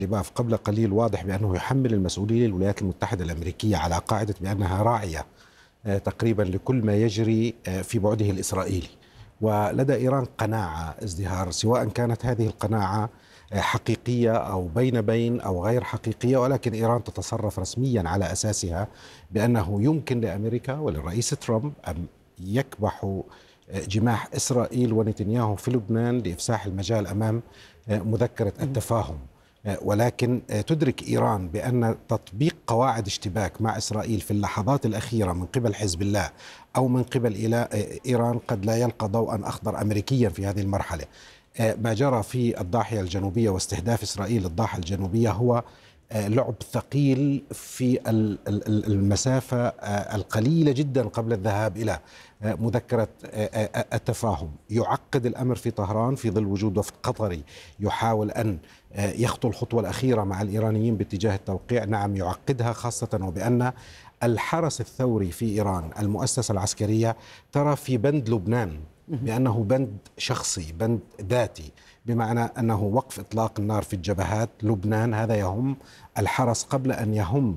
لباف قبل قليل واضح بأنه يحمل المسؤولية للولايات المتحدة الأمريكية على قاعدة بأنها راعية تقريبا لكل ما يجري في بعده الإسرائيلي. ولدى إيران قناعة ازدهار، سواء كانت هذه القناعة حقيقية أو بين بين أو غير حقيقية، ولكن إيران تتصرف رسميا على أساسها بأنه يمكن لأمريكا وللرئيس ترامب أن يكبحوا جماح إسرائيل ونتنياهو في لبنان لإفساح المجال أمام مذكرة التفاهم. ولكن تدرك إيران بأن تطبيق قواعد اشتباك مع إسرائيل في اللحظات الأخيرة من قبل حزب الله أو من قبل إيران قد لا يلقى ضوءا أخضر أمريكيا في هذه المرحلة. ما جرى في الضاحية الجنوبية واستهداف إسرائيل الضاحية الجنوبية هو لعب ثقيل في المسافة القليلة جدا قبل الذهاب إلى مذكرة التفاهم. يعقد الأمر في طهران في ظل وجود وفد قطري يحاول أن يخطو الخطوة الأخيرة مع الإيرانيين باتجاه التوقيع. نعم، يعقدها، خاصة وبأن الحرس الثوري في إيران المؤسسة العسكرية ترى في بند لبنان بأنه بند شخصي، بند ذاتي، بمعنى أنه وقف إطلاق النار في الجبهات لبنان. هذا يهم الحرس قبل أن يهم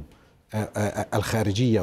الخارجية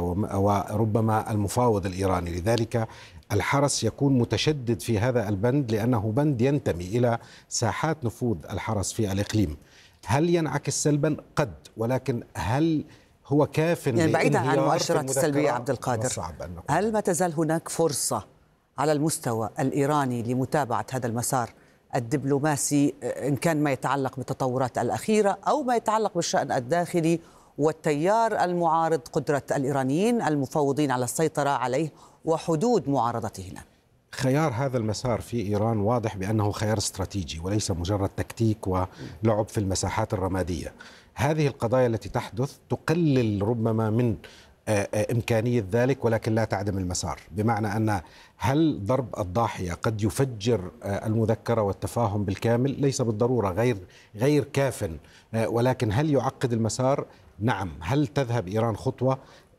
وربما المفاوض الإيراني. لذلك الحرس يكون متشدد في هذا البند لأنه بند ينتمي إلى ساحات نفوذ الحرس في الإقليم. هل ينعكس سلبا؟ قد، ولكن هل هو كاف يعني بعيدا عن المؤشرات السلبية عبد القادر، هل ما تزال هناك فرصة على المستوى الإيراني لمتابعة هذا المسار الدبلوماسي، إن كان ما يتعلق بالتطورات الأخيرة أو ما يتعلق بالشأن الداخلي والتيار المعارض، قدرة الإيرانيين المفوضين على السيطرة عليه وحدود معارضته هنا؟ خيار هذا المسار في إيران واضح بأنه خيار استراتيجي وليس مجرد تكتيك ولعب في المساحات الرمادية. هذه القضايا التي تحدث تقلل ربما من إمكانية ذلك، ولكن لا تعدم المسار. بمعنى أن هل ضرب الضاحية قد يفجر المذكرة والتفاهم بالكامل؟ ليس بالضرورة، غير كاف. ولكن هل يعقد المسار؟ نعم. هل تذهب إيران خطوة؟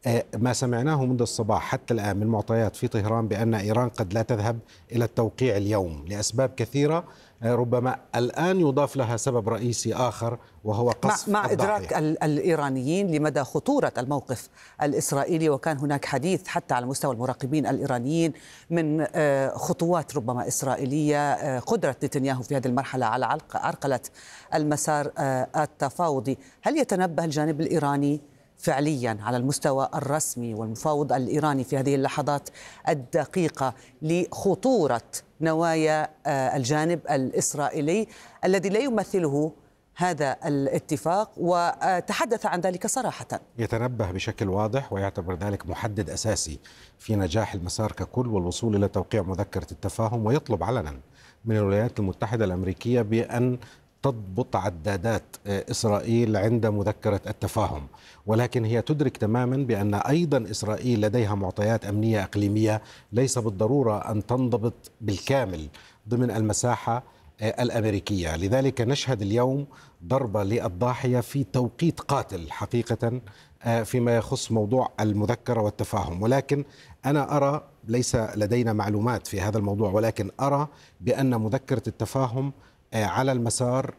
ما سمعناه منذ الصباح حتى الآن من معطيات في طهران بأن إيران قد لا تذهب إلى التوقيع اليوم لأسباب كثيرة، ربما الآن يضاف لها سبب رئيسي آخر وهو قصف مع الضاحية. إدراك الإيرانيين لمدى خطورة الموقف الإسرائيلي، وكان هناك حديث حتى على مستوى المراقبين الإيرانيين من خطوات ربما إسرائيلية، قدرة نتنياهو في هذه المرحلة على عرقلة المسار التفاوضي. هل يتنبه الجانب الإيراني فعليا على المستوى الرسمي والمفاوض الإيراني في هذه اللحظات الدقيقة لخطورة نوايا الجانب الإسرائيلي الذي لا يمثله هذا الاتفاق، وتحدث عن ذلك صراحة؟ يتنبه بشكل واضح ويعتبر ذلك محدد أساسي في نجاح المسار ككل والوصول إلى توقيع مذكرة التفاهم، ويطلب علنا من الولايات المتحدة الأمريكية بأن تضبط عدادات إسرائيل عند مذكرة التفاهم. ولكن هي تدرك تماما بأن أيضا إسرائيل لديها معطيات أمنية إقليمية ليس بالضرورة أن تنضبط بالكامل ضمن المساحة الأمريكية. لذلك نشهد اليوم ضربة للضاحية في توقيت قاتل حقيقة فيما يخص موضوع المذكرة والتفاهم. ولكن أنا أرى، ليس لدينا معلومات في هذا الموضوع، ولكن أرى بأن مذكرة التفاهم على المسار.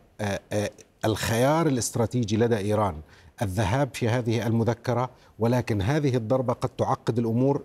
الخيار الاستراتيجي لدى إيران الذهاب في هذه المذكرة، ولكن هذه الضربة قد تعقد الأمور،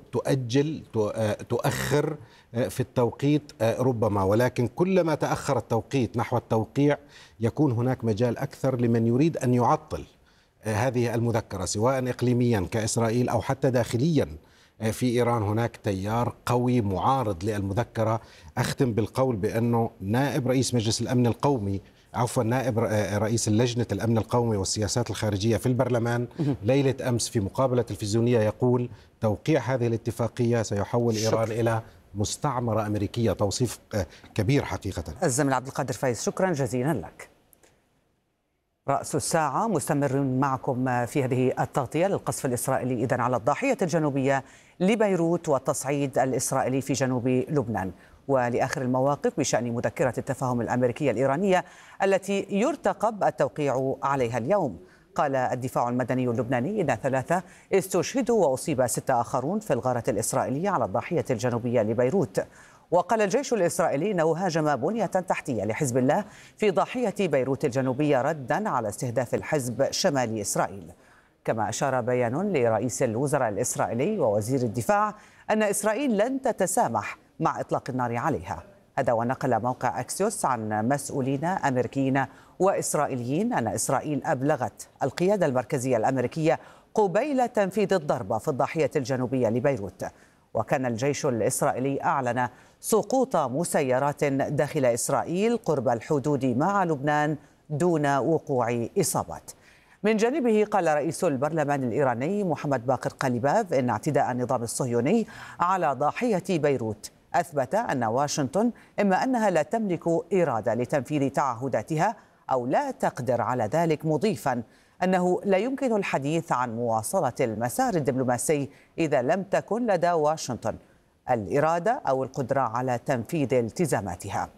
تؤخر في التوقيت ربما، ولكن كلما تأخر التوقيت نحو التوقيع يكون هناك مجال أكثر لمن يريد أن يعطل هذه المذكرة، سواء إقليميا كإسرائيل أو حتى داخليا. في إيران هناك تيار قوي معارض للمذكرة. أختم بالقول بأنه نائب رئيس مجلس الأمن القومي، نائب رئيس لجنة الأمن القومي والسياسات الخارجية في البرلمان ليلة أمس في مقابلة تلفزيونية يقول توقيع هذه الاتفاقية سيحول إيران إلى مستعمرة أمريكية. توصيف كبير حقيقة. الزميل عبد القادر فايز، شكرا جزيلا لك. رأس الساعة مستمر معكم في هذه التغطية للقصف الإسرائيلي إذن على الضاحية الجنوبية لبيروت والتصعيد الإسرائيلي في جنوب لبنان، ولآخر المواقف بشأن مذكرة التفاهم الأمريكية الإيرانية التي يرتقب التوقيع عليها اليوم. قال الدفاع المدني اللبناني إن 3 استشهدوا وأصيب 6 آخرون في الغارة الإسرائيلية على الضاحية الجنوبية لبيروت. وقال الجيش الإسرائيلي أنه هاجم بنية تحتية لحزب الله في ضاحية بيروت الجنوبية ردا على استهداف الحزب شمال إسرائيل. كما أشار بيان لرئيس الوزراء الإسرائيلي ووزير الدفاع أن إسرائيل لن تتسامح مع إطلاق النار عليها. هذا ونقل موقع أكسيوس عن مسؤولين أمريكيين وإسرائيليين أن إسرائيل أبلغت القيادة المركزية الأمريكية قبيل تنفيذ الضربة في الضاحية الجنوبية لبيروت. وكان الجيش الإسرائيلي أعلن سقوط مسيرات داخل إسرائيل قرب الحدود مع لبنان دون وقوع إصابات. من جانبه قال رئيس البرلمان الإيراني محمد باقر قليباف إن اعتداء النظام الصهيوني على ضاحية بيروت أثبت أن واشنطن إما أنها لا تملك إرادة لتنفيذ تعهداتها أو لا تقدر على ذلك، مضيفا أنه لا يمكن الحديث عن مواصلة المسار الدبلوماسي إذا لم تكن لدى واشنطن الإرادة أو القدرة على تنفيذ التزاماتها.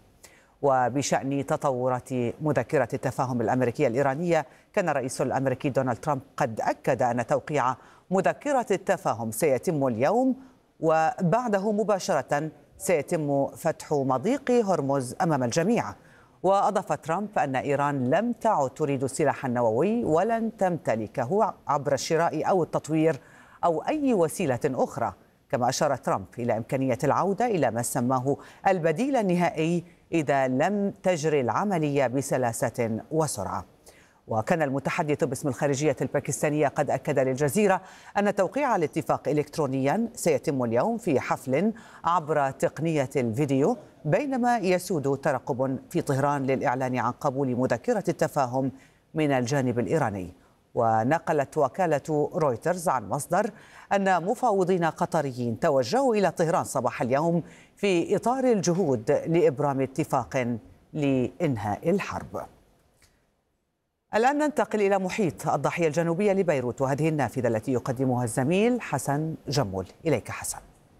وبشأن تطورات مذكرة التفاهم الأمريكية الإيرانية، كان الرئيس الأمريكي دونالد ترامب قد أكد أن توقيع مذكرة التفاهم سيتم اليوم، وبعده مباشرة سيتم فتح مضيق هرمز أمام الجميع. وأضاف ترامب أن إيران لم تعد تريد السلاح النووي ولن تمتلكه عبر الشراء أو التطوير أو أي وسيلة أخرى. كما أشار ترامب إلى إمكانية العودة إلى ما سماه البديل النهائي إذا لم تجري العملية بسلاسة وسرعة. وكان المتحدث باسم الخارجية الباكستانية قد أكد للجزيرة أن توقيع الاتفاق إلكترونيا سيتم اليوم في حفل عبر تقنية الفيديو، بينما يسود ترقب في طهران للإعلان عن قبول مذكرة التفاهم من الجانب الإيراني. ونقلت وكالة رويترز عن مصدر أن مفاوضين قطريين توجهوا إلى طهران صباح اليوم في إطار الجهود لإبرام اتفاق لإنهاء الحرب. الآن ننتقل إلى محيط الضاحية الجنوبية لبيروت، وهذه النافذة التي يقدمها الزميل حسن جمول. إليك حسن.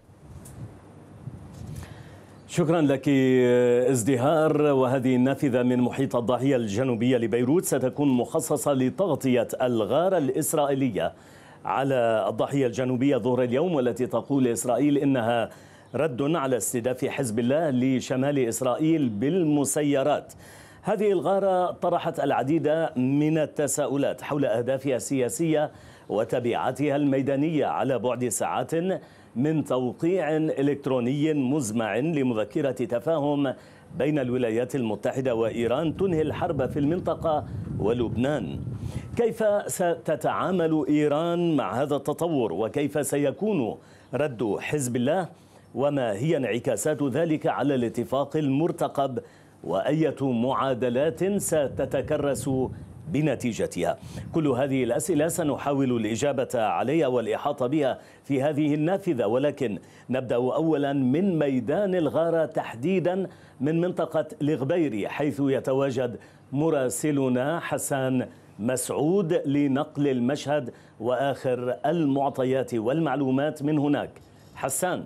شكرا لك ازدهار. وهذه النافذة من محيط الضاحية الجنوبية لبيروت ستكون مخصصة لتغطية الغارة الإسرائيلية على الضاحية الجنوبية ظهر اليوم، والتي تقول إسرائيل إنها رد على استهداف حزب الله لشمال إسرائيل بالمسيرات. هذه الغارة طرحت العديد من التساؤلات حول أهدافها السياسية وتبعاتها الميدانية على بعد ساعات من توقيع إلكتروني مزمع لمذكرة تفاهم بين الولايات المتحدة وإيران تنهي الحرب في المنطقة ولبنان. كيف ستتعامل إيران مع هذا التطور، وكيف سيكون رد حزب الله، وما هي انعكاسات ذلك على الاتفاق المرتقب، وأية معادلات ستتكرس بنتيجتها؟ كل هذه الأسئلة سنحاول الإجابة عليها والإحاطة بها في هذه النافذة، ولكن نبدأ أولا من ميدان الغارة، تحديدا من منطقة الغبيري، حيث يتواجد مراسلنا حسان مسعود لنقل المشهد وآخر المعطيات والمعلومات من هناك. حسان.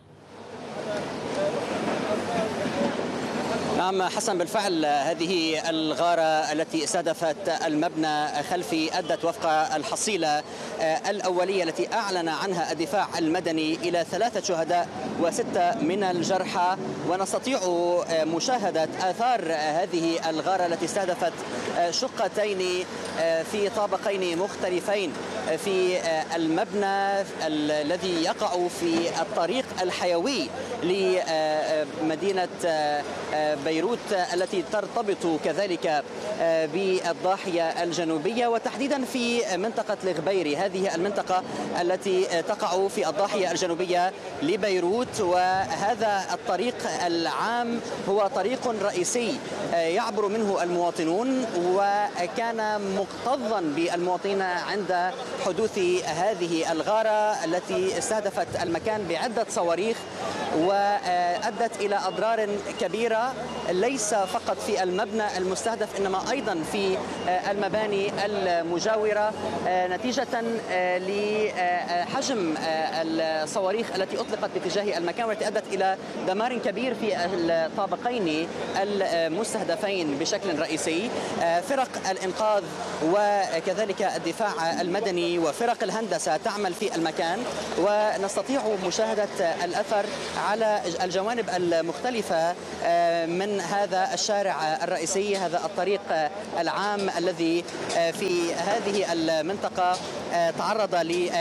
نعم حسن، بالفعل هذه الغارة التي استهدفت المبنى خلفي أدت وفق الحصيلة الأولية التي أعلن عنها الدفاع المدني إلى 3 شهداء و6 من الجرحى، ونستطيع مشاهدة آثار هذه الغارة التي استهدفت شقتين في طابقين مختلفين في المبنى الذي يقع في الطريق الحيوي لمدينة بيروت التي ترتبط كذلك بالضاحية الجنوبية، وتحديدا في منطقة الغبيري. هذه المنطقة التي تقع في الضاحية الجنوبية لبيروت، وهذا الطريق العام هو طريق رئيسي يعبر منه المواطنون، وكان مكتظا بالمواطنين عند حدوث هذه الغارة التي استهدفت المكان بعدة صواريخ وأدت إلى أضرار كبيرة ليس فقط في المبنى المستهدف إنما أيضا في المباني المجاورة نتيجة لحجم الصواريخ التي أطلقت باتجاه المكان والتي أدت إلى دمار كبير في الطابقين المستهدفين بشكل رئيسي. فرق الإنقاذ وكذلك الدفاع المدني وفرق الهندسة تعمل في المكان، ونستطيع مشاهدة الأثر على الجوانب المختلفة من هذا الشارع الرئيسي، هذا الطريق العام الذي في هذه المنطقة تعرض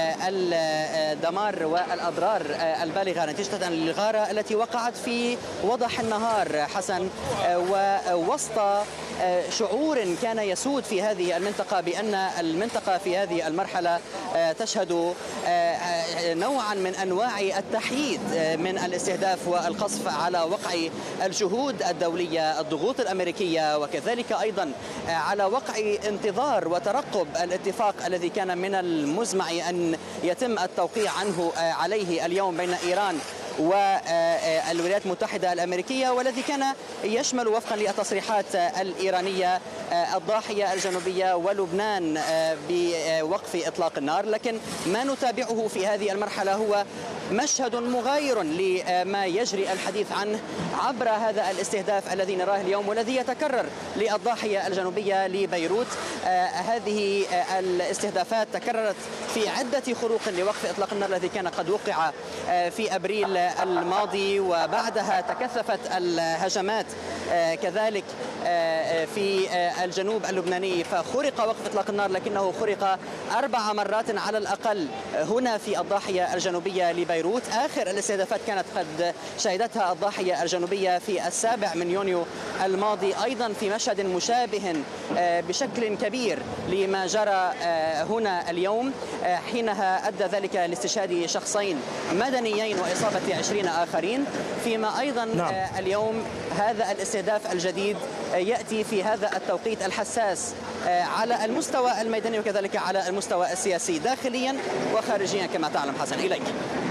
للدمار والأضرار البالغة نتيجة للغارة التي وقعت في وضح النهار حسن، ووسط شعور كان يسود في هذه المنطقة بأن المنطقة في هذه المرحلة تشهد نوعا من أنواع التحييد من الاستهداف والقصف على وقع الجهود الدولية، الضغوط الأمريكية، وكذلك أيضا على وقع انتظار وترقب الاتفاق الذي كان من المزمع أن يتم التوقيع عنه عليه اليوم بين إيران والولايات المتحدة الأمريكية، والذي كان يشمل وفقا للتصريحات الإيرانية الضاحية الجنوبية ولبنان بوقف إطلاق النار. لكن ما نتابعه في هذه المرحلة هو مشهد مغاير لما يجري الحديث عنه عبر هذا الاستهداف الذي نراه اليوم والذي يتكرر للضاحية الجنوبية لبيروت. هذه الاستهدافات تكررت في عدة خروق لوقف إطلاق النار الذي كان قد وقع في أبريل الماضي، وبعدها تكثفت الهجمات كذلك في الجنوب اللبناني، فخرق وقف إطلاق النار لكنه خرق 4 مرات على الأقل هنا في الضاحية الجنوبية لبيروت. آخر الاستهدافات كانت قد شهدتها الضاحية الجنوبية في 7 يونيو الماضي، أيضا في مشهد مشابه بشكل كبير لما جرى هنا اليوم، حينها أدى ذلك لاستشهاد شخصين مدنيين وإصابة 20 آخرين، فيما أيضا اليوم هذا الاستهداف الجديد يأتي في هذا التوقيت الحساس على المستوى الميداني وكذلك على المستوى السياسي داخليا وخارجيا كما تعلم حسن. إليك.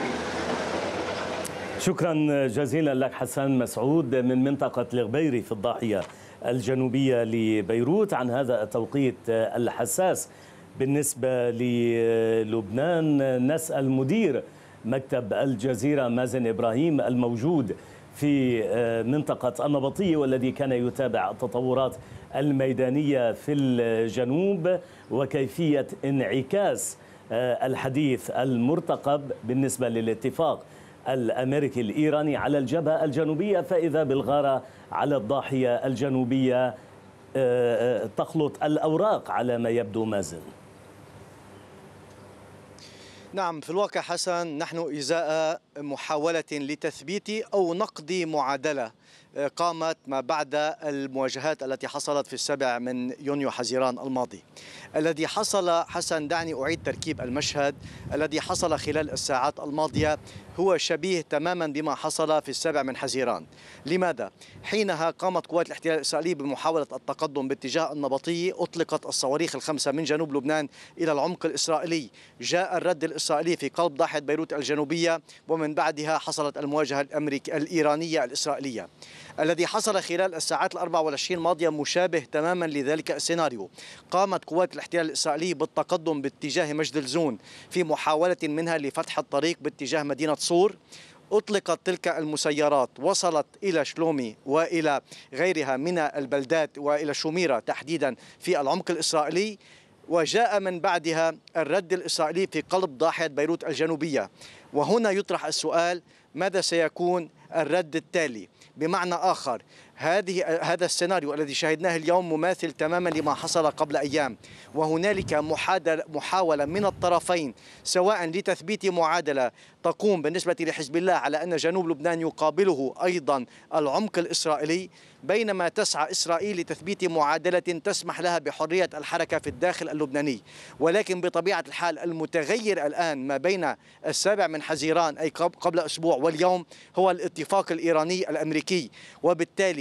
شكرا جزيلا لك حسن مسعود من منطقة الغبيري في الضاحية الجنوبية لبيروت عن هذا التوقيت الحساس بالنسبة للبنان. نسأل مدير مكتب الجزيرة مازن إبراهيم الموجود في منطقة النبطية والذي كان يتابع التطورات الميدانية في الجنوب وكيفية انعكاس الحديث المرتقب بالنسبة للاتفاق الأمريكي الإيراني على الجبهة الجنوبية، فإذا بالغارة على الضاحية الجنوبية تخلط الأوراق على ما يبدو. مازن. نعم، في الواقع حسن نحن إزاء محاولة لتثبيت أو نقد معادلة قامت ما بعد المواجهات التي حصلت في 7 يونيو حزيران الماضي. الذي حصل حسن، دعني أعيد تركيب المشهد، الذي حصل خلال الساعات الماضية هو شبيه تماما بما حصل في 7 حزيران. لماذا؟ حينها قامت قوات الاحتلال الإسرائيلي بمحاولة التقدم باتجاه النبطي، أطلقت الصواريخ ال5 من جنوب لبنان إلى العمق الإسرائيلي، جاء الرد الإسرائيلي في قلب ضاحية بيروت الجنوبية، ومن بعدها حصلت المواجهة الإيرانية الإسرائيلية. الذي حصل خلال الساعات 24 الماضية مشابه تماما لذلك السيناريو. قامت قوات الاحتلال الإسرائيلي بالتقدم باتجاه مجدلزون في محاولة منها لفتح الطريق باتجاه مدينة صور. أطلقت تلك المسيرات، وصلت إلى شلومي وإلى غيرها من البلدات وإلى شوميرة تحديدا في العمق الإسرائيلي، وجاء من بعدها الرد الإسرائيلي في قلب ضاحية بيروت الجنوبية. وهنا يطرح السؤال: ماذا سيكون الرد التالي؟ بمعنى آخر، هذا السيناريو الذي شاهدناه اليوم مماثل تماما لما حصل قبل أيام، وهنالك محاولة من الطرفين سواء لتثبيت معادلة تقوم بالنسبة لحزب الله على أن جنوب لبنان يقابله أيضا العمق الإسرائيلي، بينما تسعى إسرائيل لتثبيت معادلة تسمح لها بحرية الحركة في الداخل اللبناني. ولكن بطبيعة الحال المتغير الآن ما بين 7 حزيران أي قبل أسبوع واليوم هو الاتفاق الإيراني الأمريكي، وبالتالي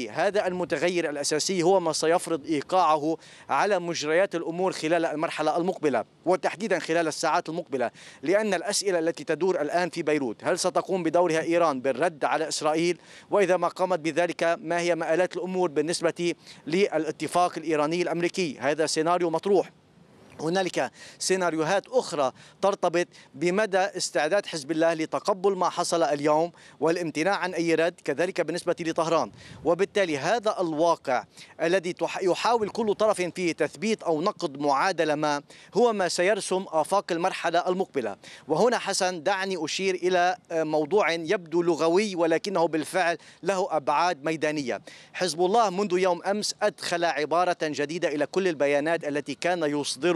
وبالتالي هذا المتغير الأساسي هو ما سيفرض إيقاعه على مجريات الأمور خلال المرحلة المقبلة، وتحديدا خلال الساعات المقبلة، لأن الأسئلة التي تدور الآن في بيروت: هل ستقوم بدورها إيران بالرد على إسرائيل؟ وإذا ما قامت بذلك ما هي مآلات الأمور بالنسبة للاتفاق الإيراني الأمريكي؟ هذا سيناريو مطروح. هنالك سيناريوهات أخرى ترتبط بمدى استعداد حزب الله لتقبل ما حصل اليوم والامتناع عن أي رد، كذلك بالنسبة لطهران. وبالتالي هذا الواقع الذي يحاول كل طرف فيه تثبيت أو نقد معادلة ما هو ما سيرسم آفاق المرحلة المقبلة. وهنا حسن دعني أشير إلى موضوع يبدو لغوي ولكنه بالفعل له أبعاد ميدانية. حزب الله منذ يوم أمس أدخل عبارة جديدة إلى كل البيانات التي كان يصدرها